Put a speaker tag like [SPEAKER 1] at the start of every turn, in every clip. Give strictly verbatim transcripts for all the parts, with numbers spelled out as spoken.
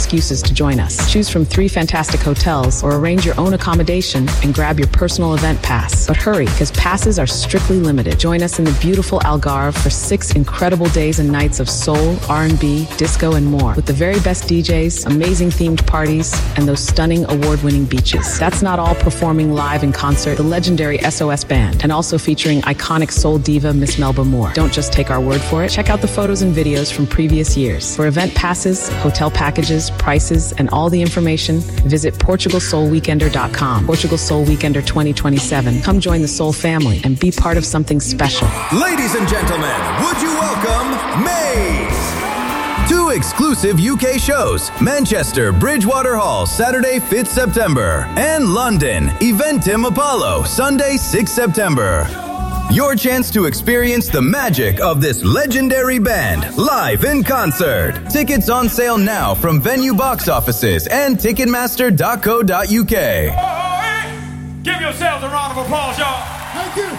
[SPEAKER 1] excuses to join us. Choose from three fantastic hotels or arrange your own accommodation and grab your personal event pass. But hurry, because passes are strictly limited. Join us in the beautiful Algarve for six incredible days and nights of soul, R and B, disco, and more. With the very best D Js, amazing themed parties, and those stunning award-winning beaches. That's not all. Performing live in concert, the legendary S O S Band, and also featuring iconic soul diva Miss Melba Moore. Don't just take our word for it. Check out the photos and videos from previous years. For event passes, hotel packages, prices, and all the information, visit Portugal Soul Weekender dot com. Portugal Soul Weekender twenty twenty-seven. Come join the Soul family and be part of something special.
[SPEAKER 2] Ladies and gentlemen, would you welcome Maze? Two exclusive U K shows, Manchester, Bridgewater Hall, Saturday, fifth September, and London, Eventim Apollo, Sunday, sixth September. Your chance to experience the magic of this legendary band live in concert. Tickets on sale now from venue box offices and ticketmaster dot co dot uk.
[SPEAKER 3] Give yourselves a round of applause, y'all.
[SPEAKER 4] Thank you.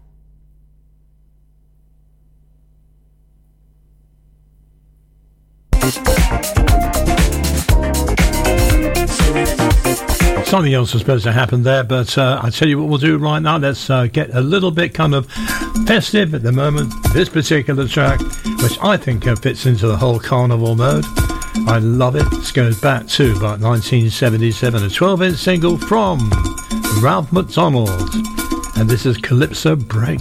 [SPEAKER 5] Something else was supposed to happen there, but uh, I tell you what we'll do right now. Let's uh, get a little bit kind of festive at the moment. This particular track, which I think uh, fits into the whole carnival mode. I love it. This goes back to about nineteen seventy-seven, a twelve-inch single from Ralph McDonald, and this is Calypso Break.